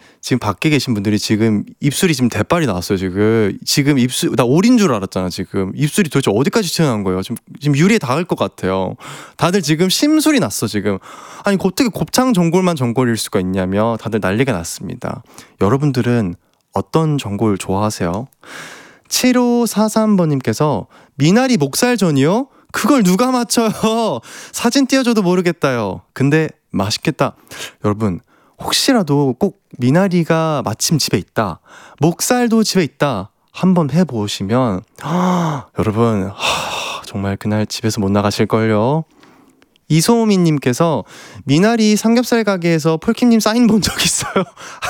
지금 밖에 계신 분들이 지금 입술이 지금 대빨이 나왔어요. 지금 입술 나 오린 줄 알았잖아. 지금 입술이 도대체 어디까지 튀어나온 거예요? 지금 유리에 닿을 것 같아요. 다들 지금 심술이 났어 지금. 아니 어떻게 곱창 전골만 전골일 수가 있냐며 다들 난리가 났습니다. 여러분들은 어떤 전골 좋아하세요? 7543번님께서 미나리 목살전이요? 그걸 누가 맞춰요? 사진 띄워줘도 모르겠다요. 근데 맛있겠다. 여러분 혹시라도 꼭 미나리가 마침 집에 있다, 목살도 집에 있다, 한번 해보시면 여러분 정말 그날 집에서 못 나가실걸요. 이소미님께서 미나리 삼겹살 가게에서 폴킴님 사인 본 적 있어요.